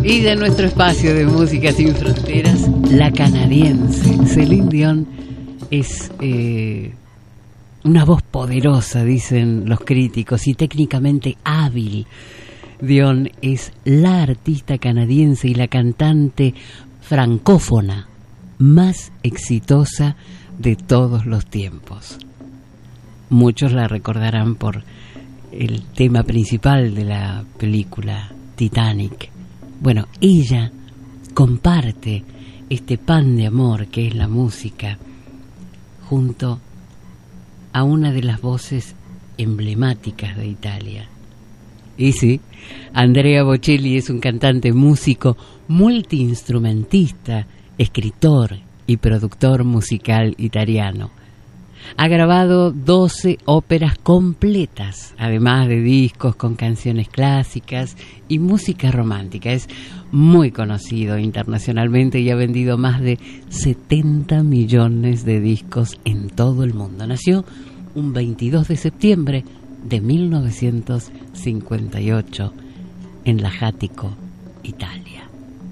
Y de nuestro espacio de música sin fronteras, la canadiense Céline Dion es una voz poderosa, dicen los críticos, y técnicamente hábil. Dion es la artista canadiense y la cantante francófona más exitosa de todos los tiempos. Muchos la recordarán por el tema principal de la película Titanic. Bueno, ella comparte este pan de amor que es la música junto a una de las voces emblemáticas de Italia. Y sí, Andrea Bocelli es un cantante, músico, multiinstrumentista, escritor y productor musical italiano. Ha grabado 12 óperas completas, además de discos con canciones clásicas y música romántica. Es muy conocido internacionalmente y ha vendido más de 70 millones de discos en todo el mundo. Nació un 22 de septiembre de 1958 en Lajatico, Italia.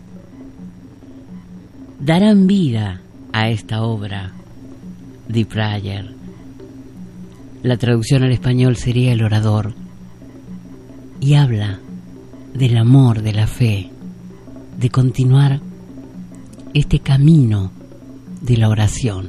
Darán vida a esta obra The Prayer. La traducción al español sería El orador, y habla del amor, de la fe, de continuar este camino de la oración.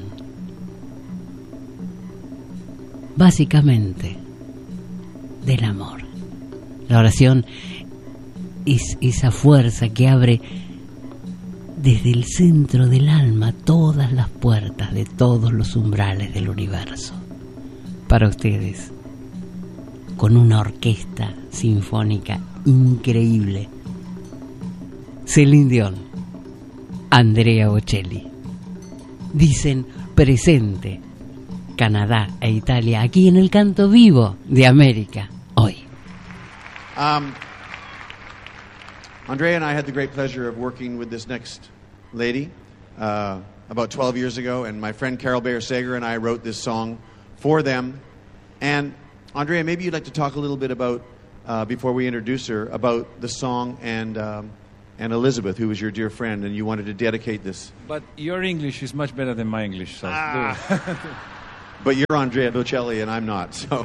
Básicamente, del amor. La oración es esa fuerza que abre desde el centro del alma todas las puertas de todos los umbrales del universo. Para ustedes, con una orquesta sinfónica increíble, Céline Dion, Andrea Bocelli. Dicen presente Canadá e Italia aquí en el Canto Vivo de América hoy. Andrea and I had the great pleasure of working with this next lady about 12 years ago, and my friend Carol Bayer-Sager and I wrote this song for them. And Andrea, maybe you'd like to talk a little bit about, before we introduce her, about the song and Elizabeth, who was your dear friend, and you wanted to dedicate this. But your English is much better than my English. So But you're Andrea Bocelli and I'm not, so.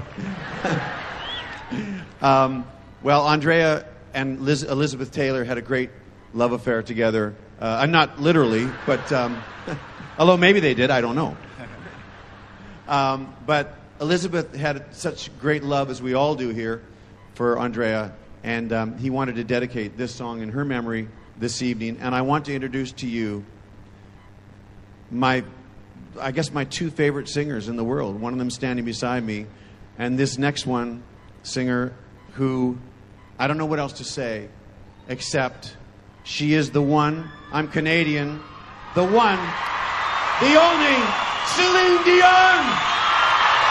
Well, Andrea and Elizabeth Taylor had a great love affair together. Not literally, but although maybe they did, I don't know. But Elizabeth had such great love, as we all do here, for Andrea, and he wanted to dedicate this song in her memory this evening. And I want to introduce to you my two favorite singers in the world. One of them standing beside me, and this next one, singer who, I don't know what else to say, except she is the one. I'm Canadian. The one, the only, Céline Dion!